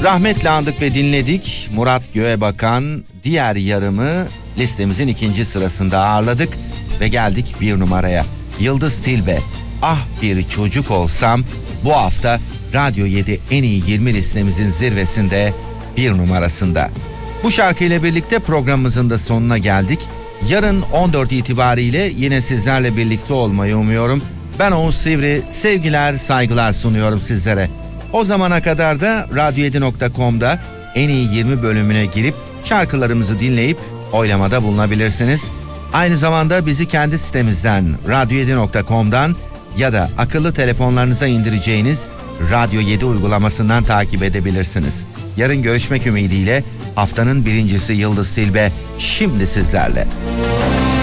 Rahmetle andık ve dinledik. Murat Göğebakan diğer yarımı listemizin 2. sırasında ağırladık ve geldik 1 numaraya. Yıldız Tilbe, Ah Bir Çocuk Olsam bu hafta Radyo 7 en iyi 20 listemizin zirvesinde 1 numarasında. Bu şarkıyla birlikte programımızın da sonuna geldik. Yarın 14 itibariyle yine sizlerle birlikte olmayı umuyorum. Ben Oğuz Sivri, sevgiler, saygılar sunuyorum sizlere. O zamana kadar da radyo7.com'da en iyi 20 bölümüne girip şarkılarımızı dinleyip oylamada bulunabilirsiniz. Aynı zamanda bizi kendi sitemizden radyo7.com'dan ya da akıllı telefonlarınıza indireceğiniz Radyo 7 uygulamasından takip edebilirsiniz. Yarın görüşmek ümidiyle haftanın birincisi Yıldız Tilbe şimdi sizlerle.